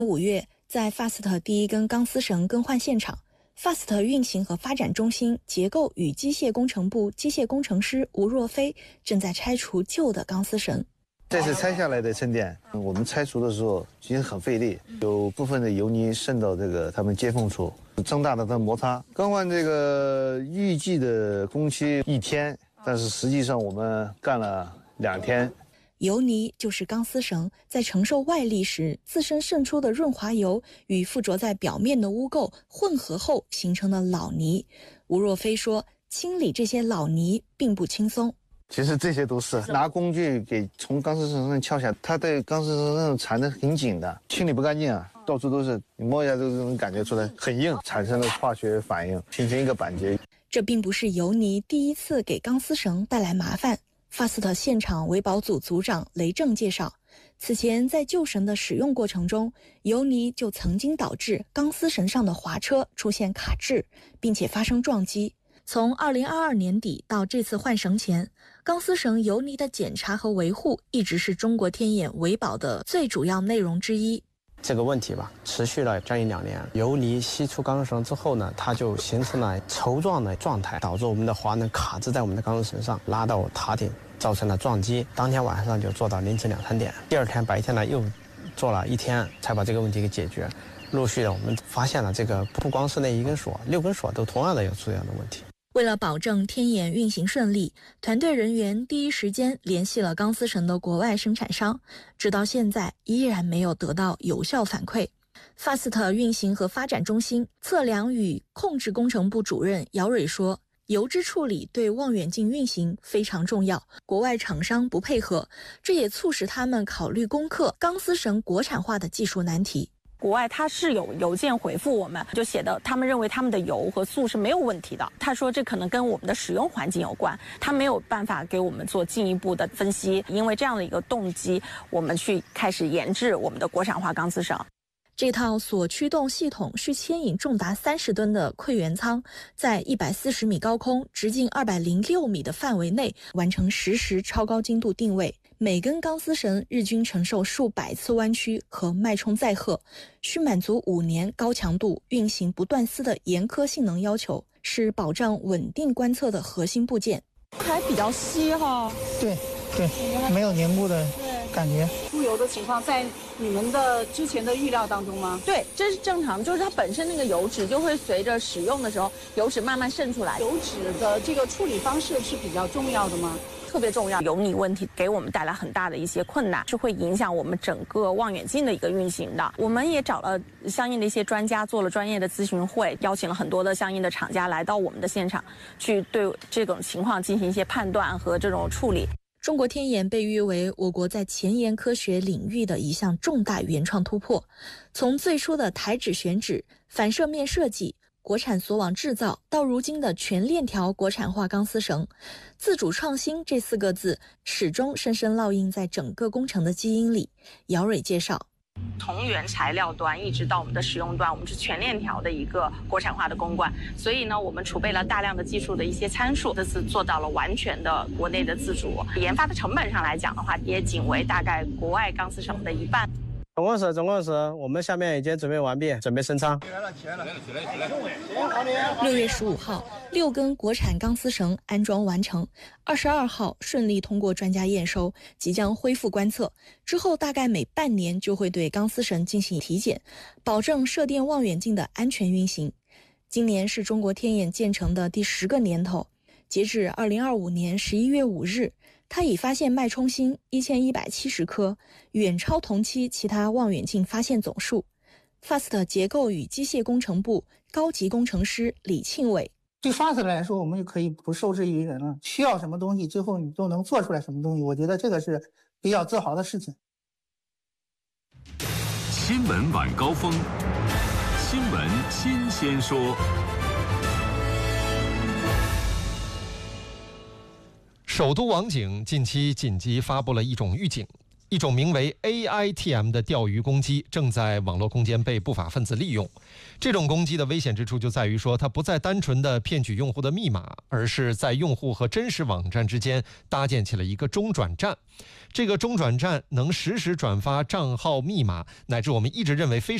5月，在 FAST 第一根钢丝绳更换现场，FAST 运行和发展中心结构与机械工程部机械工程师吴若飞正在拆除旧的钢丝绳。 这是拆下来的衬垫，我们拆除的时候其实很费力，有部分的油泥渗到它们接缝处，增大了它的摩擦。更换这个预计的工期1天，但是实际上我们干了2天。 油泥就是钢丝绳在承受外力时自身渗出的润滑油与附着在表面的污垢混合后形成的老泥。吴若飞说，清理这些老泥并不轻松。 其实这些都是拿工具给从钢丝绳上撬下，它对钢丝绳上缠得很紧的，清理不干净啊，到处都是，你摸一下都能感觉出来很硬，产生了化学反应，形成一个板结。 这并不是油泥第一次给钢丝绳带来麻烦。FAST 现场维保组组长雷正介绍，此前在旧绳的使用过程中，油泥就曾经导致钢丝绳上的滑车出现卡滞，并且发生撞击。从2022年底到这次换绳前，钢丝绳油泥的检查和维护一直是中国天眼维保的最主要内容之一。 这个问题吧，持续了将近2年。油泥吸出钢丝绳之后呢，它就形成了稠状的状态，导致我们的滑能卡滞在我们的钢丝绳上，拉到塔顶，造成了撞击。当天晚上就做到凌晨2、3点，第二天白天呢又做了1天，才把这个问题给解决。陆续的我们发现了这个不光是那1根锁，6根锁都同样的有这样的问题。 为了保证天眼运行顺利，团队人员第一时间联系了钢丝绳的国外生产商，直到现在依然没有得到有效反馈。FAST 运行和发展中心测量与控制工程部主任姚蕊说，油脂处理对望远镜运行非常重要，国外厂商不配合，这也促使他们考虑攻克钢丝绳国产化的技术难题。 国外他是有邮件回复我们，就写的他们认为他们的油和素是没有问题的。他说这可能跟我们的使用环境有关，他没有办法给我们做进一步的分析。因为这样的一个动机，我们去开始研制我们的国产化钢丝绳。 这套锁驱动系统需牵引重达30吨的馈源舱，在140米高空、直径206米的范围内完成实时超高精度定位。每根钢丝绳日均承受数百次弯曲和脉冲载荷，需满足5年高强度、运行不断丝的严苛性能要求，是保障稳定观测的核心部件。 还比较稀哈， 对，没有凝固的感觉。 出油的情况在你们的之前的预料当中吗？ 对，这是正常，就是它本身那个油脂就会随着使用的时候，油脂慢慢渗出来。 油脂的这个处理方式是比较重要的吗？ 特别重要，油泥问题给我们带来很大的一些困难，是会影响我们整个望远镜的一个运行的。我们也找了相应的一些专家，做了专业的咨询会，邀请了很多的相应的厂家来到我们的现场，去对这种情况进行一些判断和这种处理。 中国天眼被誉为我国在前沿科学领域的一项重大原创突破，从最初的台纸选址、反射面设计、国产锁网制造，到如今的全链条国产化钢丝绳，自主创新这4个字始终深深烙印在整个工程的基因里。姚蕊介绍， 从原材料端一直到我们的使用端，我们是全链条的一个国产化的攻关，所以呢，我们储备了大量的技术的一些参数，这次做到了完全的国内的自主。研发的成本上来讲的话，也仅为大概国外钢丝绳的1半。 总共是我们下面已经准备完毕，准备升舱。 6月15号，6根国产钢丝绳安装完成，22号顺利通过专家验收，即将恢复观测。之后大概每半年就会对钢丝绳进行体检，保证射电望远镜的安全运行。今年是中国天眼建成的第10个年头，截至2025年11月5日，它已发现脉冲星1170颗，远超同期其他望远镜发现总数。FAST 结构与机械工程部高级工程师李庆伟， 对 FAST 来说，我们就可以不受制于人了，需要什么东西，最后你都能做出来什么东西，我觉得这个是比较自豪的事情。 新闻晚高峰，新闻新鲜说。 首都网警近期紧急发布了一种预警， 一种名为 AITM 的钓鱼攻击正在网络空间被不法分子利用。这种攻击的危险之处就在于说，它不再单纯的骗取用户的密码，而是在用户和真实网站之间搭建起了一个中转站。这个中转站能实时转发账号密码，乃至我们一直认为非